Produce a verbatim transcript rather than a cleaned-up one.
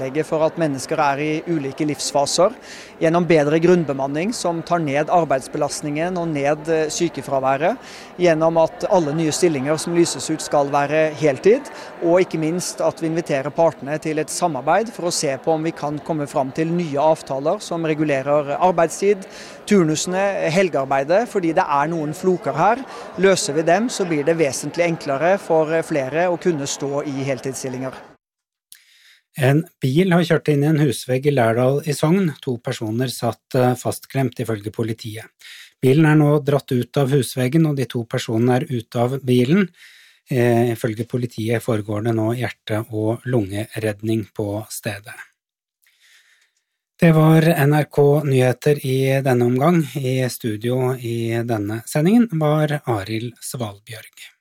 For at mennesker er i ulike livsfaser, gjennom bedre grunnbemanning som tar ned arbeidsbelastningen og ned sykefraværet, gjennom at alle nye stillinger som lyses ut skal være heltid, og ikke minst at vi inviterer partene til et samarbeid for å se på om vi kan komme fram til nye avtaler som regulerer arbeidstid, turnusene, helgearbeidet, fordi det er noen floker her. Løser vi dem, så blir det vesentlig enklere for flere å kunne stå i heltidsstillinger. En bil har kjørt inn i en husvegg i Lærdal i Sogn. To personer satt fastklemt ifølge politiet. Bilen er nå dratt ut av husveggen, og de to personene er ute av bilen. Eh, ifølge politiet foregår det nå hjerte- og lungeredning på stedet. Det var N R K Nyheter i denne omgang. I studio i denne sendingen var Arild Svalbjørg.